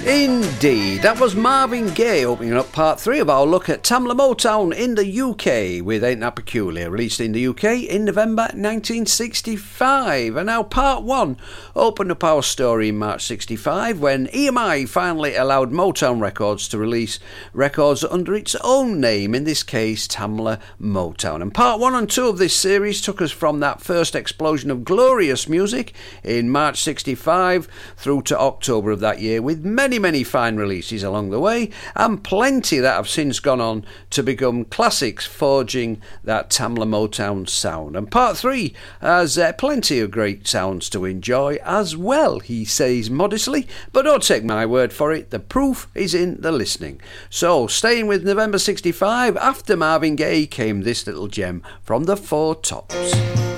Indeed, that was Marvin Gaye opening up part 3 of our look at Tamla Motown in the UK with Ain't That Peculiar, released in the UK in November 1965. And now part 1 opened up our story in March 65 when EMI finally allowed Motown Records to release records under its own name, in this case Tamla Motown. And part 1 and 2 of this series took us from that first explosion of glorious music in March 65 through to October of that year, with many fine releases along the way, and plenty that have since gone on to become classics, forging that Tamla Motown sound. And part 3 has plenty of great sounds to enjoy as well, he says modestly, but don't take my word for it, the proof is in the listening. So, staying with November 65, after Marvin Gaye came this little gem from the Four Tops.